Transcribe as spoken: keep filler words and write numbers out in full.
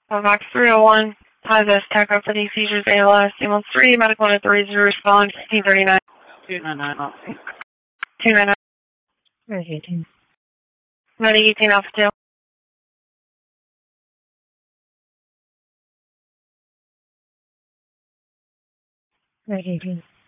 Box three oh one, high vest, tachopathy, seizures, A L S, ambulance three, medical one oh three, zero respond, fifteen thirty-nine. two nine nine, two nine nine. Where's eighteen? Medic eighteen Alpha two. Where's eighteen?